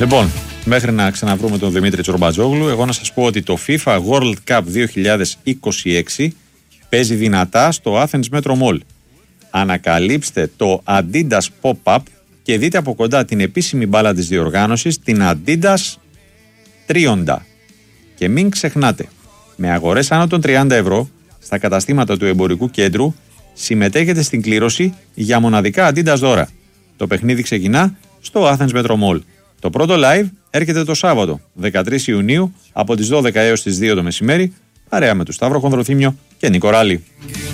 Λοιπόν, μέχρι να ξαναβρούμε τον Δημήτρη Τσορμπατζόγλου, εγώ να σας πω ότι το FIFA World Cup 2026 παίζει δυνατά στο Athens Metro Mall. Ανακαλύψτε το Adidas Pop-Up και δείτε από κοντά την επίσημη μπάλα της διοργάνωσης, την Adidas Trionda. Και μην ξεχνάτε, με αγορές άνω των 30 ευρώ στα καταστήματα του εμπορικού κέντρου συμμετέχετε στην κλήρωση για μοναδικά Adidas δώρα. Το παιχνίδι ξεκινά στο Athens Metro Mall. Το πρώτο live έρχεται το Σάββατο, 13 Ιουνίου, από τις 12 έως τις 2 το μεσημέρι, παρέα με του Σταύρο Χονδροθύμιο και Νίκο Ράλη.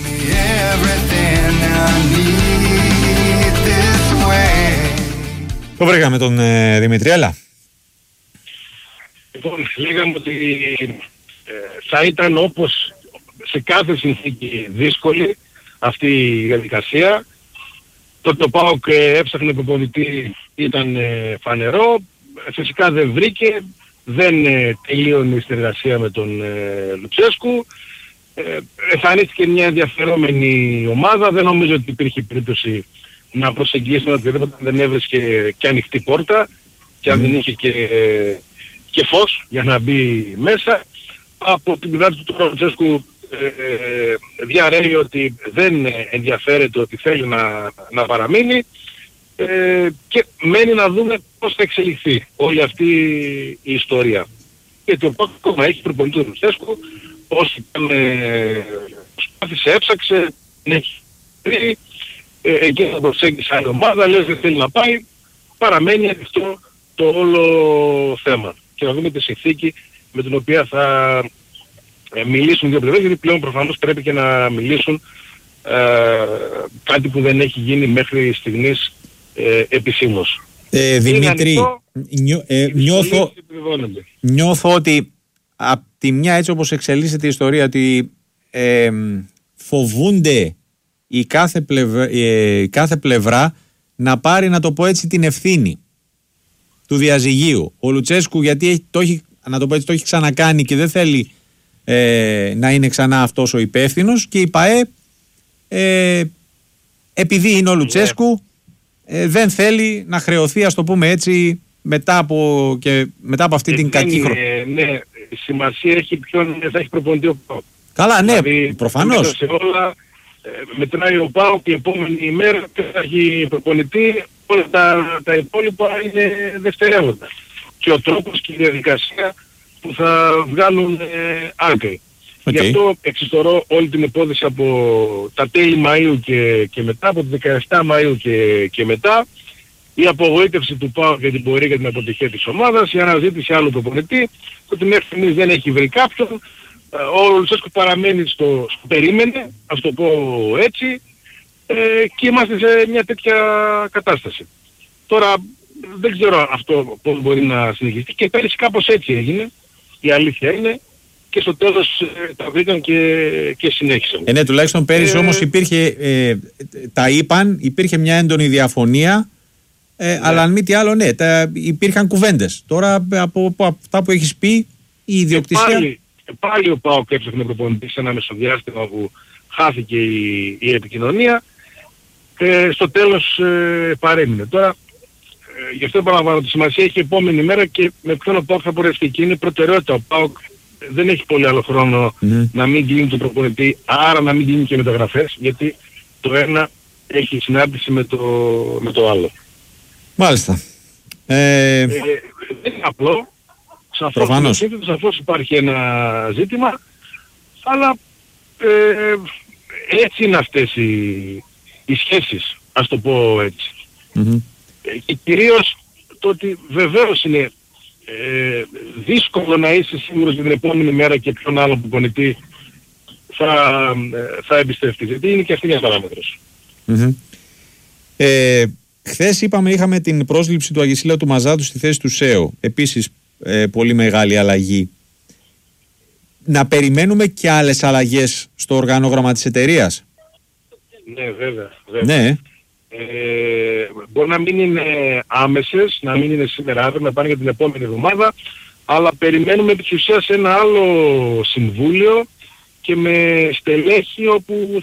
Το βρήκαμε τον Δημήτρη, έλα. Λοιπόν, λέγαμε ότι θα ήταν όπως σε κάθε συνθήκη δύσκολη αυτή η διαδικασία. Τότε ο ΠΑΟΚ έψαχνε προπονητή, ήταν φανερό. Φυσικά δεν βρήκε, δεν τελείωνε η συνεργασία με τον Λουτσέσκου. Εμφανίστηκε μια ενδιαφερόμενη ομάδα. Δεν νομίζω ότι υπήρχε περίπτωση να προσεγγίσει τον οποιοδήποτε, δεν έβρισκε και ανοιχτή πόρτα και αν δεν είχε και φως για να μπει μέσα. Από την πλευρά του Λουτσέσκου διαρρέει ότι δεν ενδιαφέρεται, ότι θέλει να παραμείνει και μένει να δούμε πώς θα εξελιχθεί όλη αυτή η ιστορία. Γιατί ο ΠΑΟΚ ακόμα έχει προπονητή του Λουτσέσκου, όσοι προσπάθησε, έψαξε, δεν έχει βρει, εκεί θα προσέγγισε άλλη ομάδα, λέει δεν θέλει να πάει, παραμένει αυτό το όλο θέμα. Και να δούμε τη συνθήκη με την οποία θα μιλήσουν δύο πλευρές, γιατί πλέον προφανώς πρέπει και να μιλήσουν, κάτι που δεν έχει γίνει μέχρι στιγμής επισήμως. Δημήτρη, νιώθω ότι από τη μια, έτσι όπως εξελίσσεται η ιστορία, ότι φοβούνται η κάθε πλευρά να πάρει, να το πω έτσι, την ευθύνη του διαζυγίου. Ο Λουτσέσκου, γιατί το έχει ξανακάνει και δεν θέλει να είναι ξανά αυτός ο υπεύθυνος, και η ΠΑΕ επειδή είναι ο Λουτσέσκου δεν θέλει να χρεωθεί, ας το πούμε έτσι, μετά από αυτή την κακή χρονιά. Ναι, σημασία έχει ποιον θα έχει προπονητή ο ΠΑΟΚ. Καλά, ναι, δηλαδή, προφανώς. Σε όλα μετράει ο ΠΑΟΚ και η επόμενη ημέρα θα έχει προπονητή, όλα τα υπόλοιπα είναι δευτερεύοντα. Και ο τρόπος και η διαδικασία που θα βγάλουν άκρη. Okay. Γι' αυτό εξιστορώ όλη την υπόθεση από τα τέλη Μαΐου και μετά, από τις 17 Μαΐου και μετά, η απογοήτευση του ΠΑΟΚ για την πορεία και την αποτυχία της ομάδας, η αναζήτηση άλλου προπονητή, που την μέχρι στιγμής δεν έχει βρει κάποιον, ο Λουτσέσκου παραμένει στο περίμενε, ας το πω έτσι, και είμαστε σε μια τέτοια κατάσταση. Τώρα δεν ξέρω αυτό πώς μπορεί να συνεχιστεί, και πέρυσι κάπως έτσι έγινε, η αλήθεια είναι, και στο τέλος τα βρήκαν και συνέχισαν. Ναι, τουλάχιστον πέρυσι όμως υπήρχε, τα είπαν, υπήρχε μια έντονη διαφωνία, αλλά αν μη τι άλλο, ναι, υπήρχαν κουβέντες. Τώρα από αυτά που έχεις πει, η ιδιοκτησία... Πάλι ο ΠΑΟΚ έψαχνε προπονητή σε ένα μεσοδιάστημα που χάθηκε η επικοινωνία, στο τέλος παρέμεινε. Τώρα, γι' αυτό επαναλαμβάνω, τη σημασία έχει η επόμενη μέρα και με ποιον ο ΠΑΟΚ θα πορευτεί, και είναι προτεραιότητα. Ο ΠΑΟΚ δεν έχει πολύ άλλο χρόνο να μην κλείνει τον προπονητή, άρα να μην κλείνει και μεταγραφές, γιατί το ένα έχει συνάρτηση με το άλλο. Μάλιστα. Δεν είναι απλό. Σαφώς υπάρχει ένα ζήτημα, αλλά έτσι είναι αυτές οι σχέσεις, ας το πω έτσι. Και κυρίως το ότι βεβαίως είναι δύσκολο να είσαι σίγουρος για την επόμενη μέρα και ποιον άλλο προπονητή θα εμπιστευτείς, γιατί είναι και αυτή μια παράμετρος. Χθες είχαμε την πρόσληψη του Αγισίλα του Μαζάτου στη θέση του ΣΕΟ. Επίσης πολύ μεγάλη αλλαγή. Να περιμένουμε και άλλες αλλαγές στο οργανόγραμμα της εταιρείας? Ναι, βέβαια. Ναι. Μπορεί να μην είναι άμεσες, να μην είναι σήμερα αύριο, να πάνε για την επόμενη εβδομάδα, αλλά περιμένουμε επί της ουσίας ένα άλλο συμβούλιο και με στελέχη όπου